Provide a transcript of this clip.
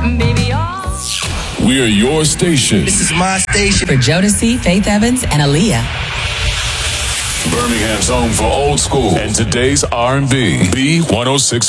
Baby, We're your station. This is my station. For Jodeci, Faith Evans, and Aaliyah. Birmingham's home for old school and today's R&B. B 106.